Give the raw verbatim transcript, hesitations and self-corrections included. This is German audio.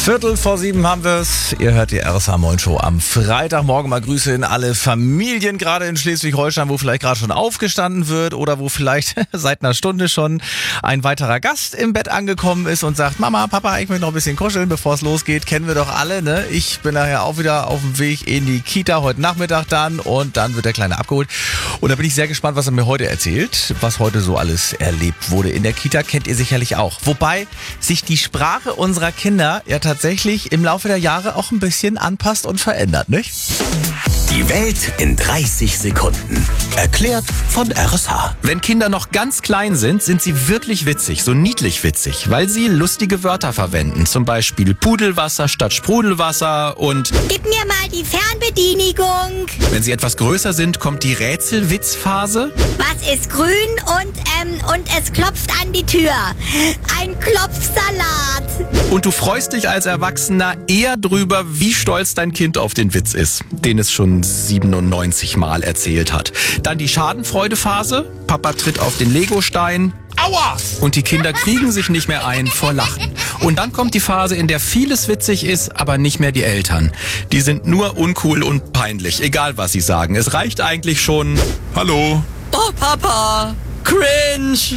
Viertel vor sieben haben wir's. Ihr hört die R S H Moin Show am Freitagmorgen. Mal Grüße in alle Familien, gerade in Schleswig-Holstein, wo vielleicht gerade schon aufgestanden wird oder wo vielleicht seit einer Stunde schon ein weiterer Gast im Bett angekommen ist und sagt, Mama, Papa, ich möchte noch ein bisschen kuscheln, bevor es losgeht. Kennen wir doch alle, ne? Ich bin nachher auch wieder auf dem Weg in die Kita, heute Nachmittag dann, und dann wird der Kleine abgeholt. Und da bin ich sehr gespannt, was er mir heute erzählt, was heute so alles erlebt wurde in der Kita, kennt ihr sicherlich auch. Wobei sich die Sprache unserer Kinder ja tatsächlich im Laufe der Jahre auch ein bisschen anpasst und verändert, nicht? Die Welt in dreißig Sekunden. Erklärt von R S H. Wenn Kinder noch ganz klein sind, sind sie wirklich witzig, so niedlich witzig, weil sie lustige Wörter verwenden. Zum Beispiel Pudelwasser statt Sprudelwasser und Gib mir mal die Fernbedienigung. wenn sie etwas größer sind, kommt die Rätselwitzphase. Was ist grün und, ähm, und es klopft an die Tür? Ein Klopfsalat. Und du freust dich als Erwachsener eher drüber, wie stolz dein Kind auf den Witz ist, den es schon siebenundneunzig Mal erzählt hat. Dann die Schadenfreudephase. Papa tritt auf den Legostein. Aua! Und die Kinder kriegen sich nicht mehr ein vor Lachen. Und dann kommt die Phase, in der vieles witzig ist, aber nicht mehr die Eltern. Die sind nur uncool und peinlich, egal was sie sagen. Es reicht eigentlich schon: Hallo. Oh, Papa. Cringe.